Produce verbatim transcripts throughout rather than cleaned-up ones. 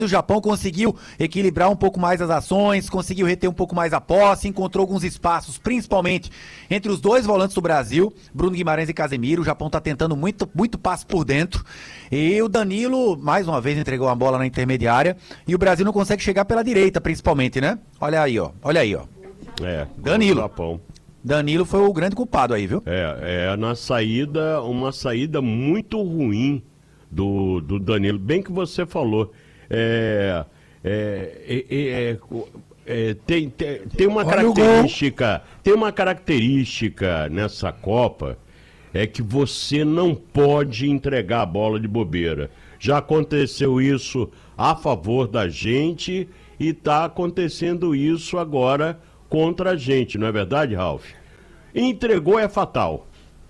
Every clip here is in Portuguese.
O Japão conseguiu equilibrar um pouco mais as ações, conseguiu reter um pouco mais a posse, encontrou alguns espaços, principalmente entre os dois volantes do Brasil, Bruno Guimarães e Casemiro. O Japão está tentando muito, muito passe por dentro. E o Danilo, mais uma vez, entregou a bola na intermediária. E o Brasil não consegue chegar pela direita, principalmente, né? Olha aí, ó. Olha aí, ó. É, Danilo. Japão. Danilo foi o grande culpado aí, viu? É, é na saída, uma saída muito ruim do, do Danilo. Bem que você falou. É, é, é, é, é, tem, tem, tem uma característica, tem uma característica nessa Copa, é que você não pode entregar a bola de bobeira. Já aconteceu isso a favor da gente e está acontecendo isso agora contra a gente, não é verdade, Ralf? Entregou é fatal.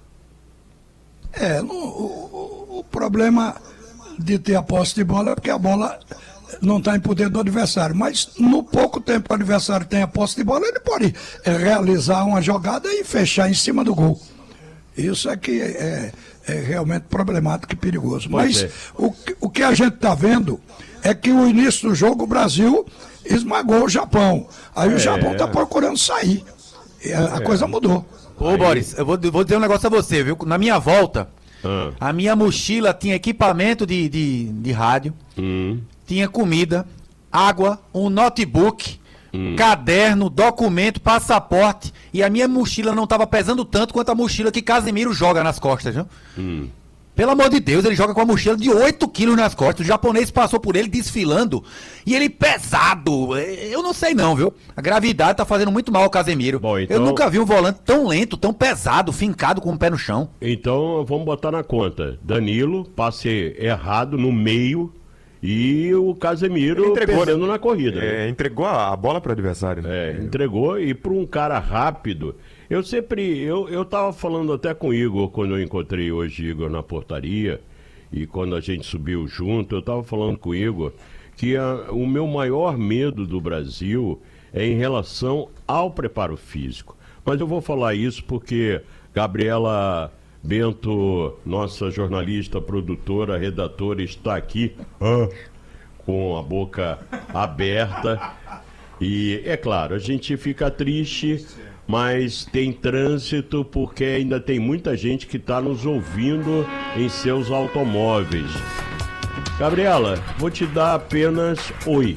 É, o, o, o problema de ter a posse de bola é porque a bola não está em poder do adversário, mas no pouco tempo que o adversário tem a posse de bola, ele pode realizar uma jogada e fechar em cima do gol. Isso é que é, é realmente problemático e perigoso. Mas é. o, o que a gente está vendo é que o início do jogo o Brasil esmagou o Japão. Aí é. o Japão está procurando sair. A, a é. coisa mudou. Ô, Aí... Boris, eu vou, vou dizer um negócio a você, viu? Na minha volta, ah. a minha mochila tinha equipamento de, de, de rádio, hum. tinha comida, água, um notebook, hum. caderno, documento, passaporte, e a minha mochila não estava pesando tanto quanto a mochila que Casemiro joga nas costas, viu? Hum. Pelo amor de Deus, ele joga com a mochila de oito quilos nas costas. O japonês passou por ele desfilando e ele pesado. Eu não sei não, viu? A gravidade tá fazendo muito mal ao Casemiro. Bom, então... Eu nunca vi um volante tão lento, tão pesado, fincado com o pé no chão. Então vamos botar na conta. Danilo, passe errado no meio e o Casemiro perdendo na corrida. É, né? Entregou a bola para o adversário. Né? É, entregou e para um cara rápido... Eu sempre, eu, eu tava falando até com o Igor, quando eu encontrei hoje Igor na portaria, e quando a gente subiu junto, eu tava falando com o Igor, que a, o meu maior medo do Brasil é em relação ao preparo físico. Mas eu vou falar isso porque Gabriela Bento, nossa jornalista, produtora, redatora, está aqui ah, com a boca aberta, e é claro, a gente fica triste... Mas tem trânsito porque ainda tem muita gente que está nos ouvindo em seus automóveis. Gabriela, vou te dar apenas oi.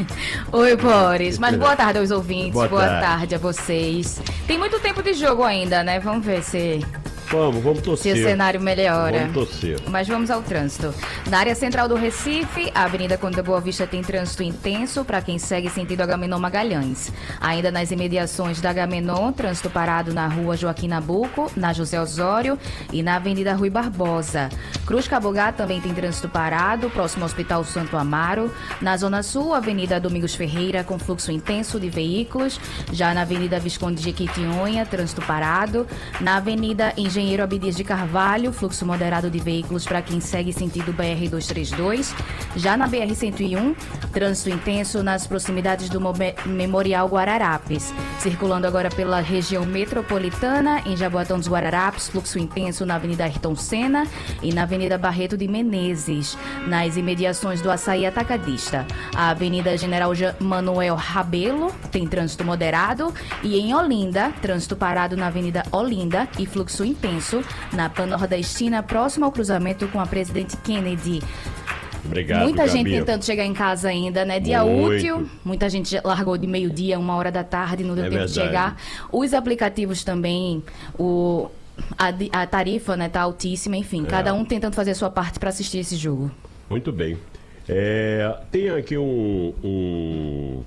Oi, Boris. Mas boa tarde aos ouvintes, boa, boa tarde. tarde a vocês. Tem muito tempo de jogo ainda, né? Vamos ver se... Vamos, vamos torcer. Se o cenário melhora. Vamos torcer. Mas vamos ao trânsito. Na área central do Recife, a Avenida Conde da Boa Vista tem trânsito intenso para quem segue sentido Agamenon Magalhães. Ainda nas imediações da Agamenon, trânsito parado na rua Joaquim Nabuco, na José Osório e na Avenida Rui Barbosa. Cruz Cabogá também tem trânsito parado, próximo ao Hospital Santo Amaro. Na Zona Sul, Avenida Domingos Ferreira, com fluxo intenso de veículos. Já na Avenida Visconde Jequitinhonha, trânsito parado. Na Avenida Engenheiro Abdias de Carvalho, fluxo moderado de veículos para quem segue sentido B R duzentos e trinta e dois. Já na B R cento e um, trânsito intenso nas proximidades do Memorial Guararapes. Circulando agora pela região metropolitana, em Jaboatão dos Guararapes, fluxo intenso na Avenida Ayrton Senna e na Avenida Barreto de Menezes. Nas imediações do Açaí Atacadista, a Avenida General Manuel Rabelo tem trânsito moderado e em Olinda, trânsito parado na Avenida Olinda e fluxo intenso na Pan-Nordestina, próximo ao cruzamento com a Presidente Kennedy. Obrigado, Muita Gabi. gente tentando chegar em casa ainda, né? Dia Muito. útil, muita gente largou de meio-dia, uma hora da tarde, não deu é tempo verdade. de chegar. Os aplicativos também, o, a, a tarifa, né, tá altíssima, enfim, é. cada um tentando fazer a sua parte para assistir esse jogo. Muito bem. É, tem aqui um, um,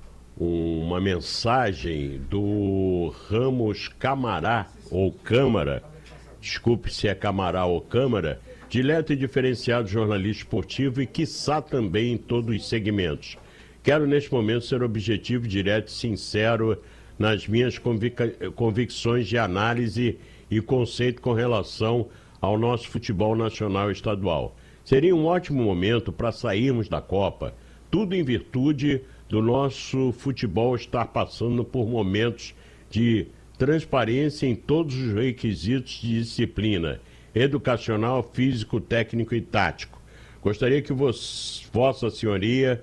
uma mensagem do Ramos Camará, ou Câmara, desculpe se é Camará ou Câmara, dileto e diferenciado jornalista esportivo e quiçá também em todos os segmentos. Quero neste momento ser objetivo, direto e sincero nas minhas convic- convicções de análise e conceito com relação ao nosso futebol nacional e estadual. Seria um ótimo momento para sairmos da Copa, tudo em virtude do nosso futebol estar passando por momentos de transparência em todos os requisitos de disciplina educacional, físico, técnico e tático. Gostaria que vos, Vossa Senhoria